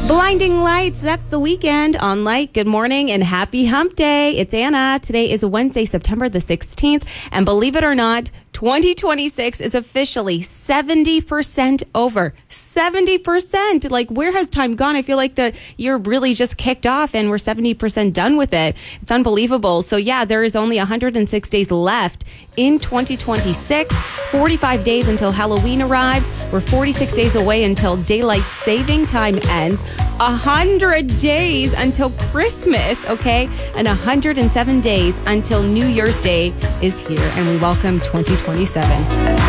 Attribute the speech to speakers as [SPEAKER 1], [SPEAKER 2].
[SPEAKER 1] Blinding lights, that's the weekend on Light. Good morning and happy hump day. It's Anna. Today is Wednesday, September the 16th. And believe it or not, 2026 is officially 70% over. 70%. Like, where has time gone? I feel like the year really just kicked off and we're 70% done with it. It's unbelievable. So yeah, there is only 106 days left in 2026. 45 days until Halloween arrives. We're 46 days away until daylight saving time ends. 100 days until Christmas, okay? And 107 days until New Year's Day is here. And we welcome 2027.